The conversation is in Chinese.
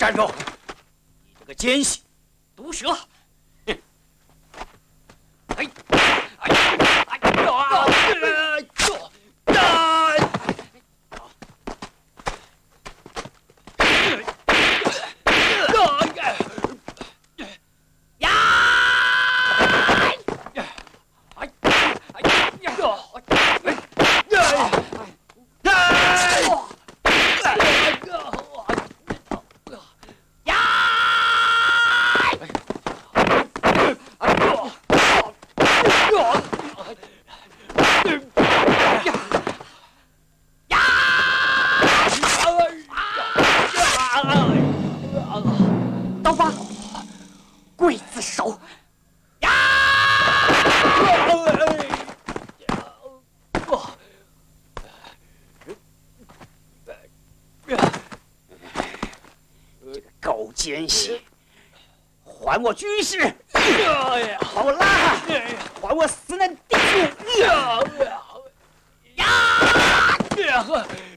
站住！你这个奸细，毒蛇！哼！哎！哎！哎！ 刀疤，刽子手！呀！ 这个狗奸细，还我居士！还我拉汉！还我死难弟兄！